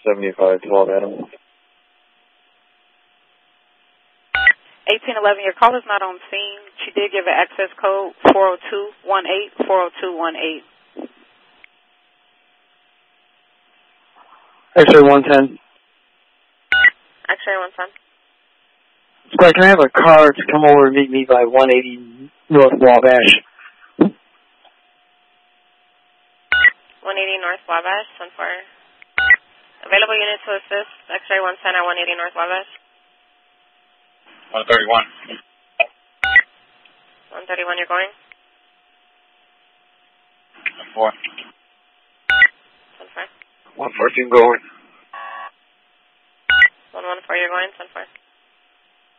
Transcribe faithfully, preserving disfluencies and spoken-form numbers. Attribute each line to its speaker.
Speaker 1: seventy-five twelve Adam.
Speaker 2: eighteen eleven, your call is not on scene. She did give an access code four oh two one eight, four oh two one eight.
Speaker 1: X-ray one ten.
Speaker 3: X-ray one ten.
Speaker 1: Sorry, can I have a car to come over and meet me by one eighty North Wabash?
Speaker 3: one eighty North Wabash, ten four. Available unit to assist, X-ray one ten at one eighty North Wabash.
Speaker 4: one thirty-one.
Speaker 3: one thirty-one, you're going?
Speaker 4: ten four.
Speaker 3: ten four.
Speaker 1: one fourteen going.
Speaker 3: one one four, you're going, ten four.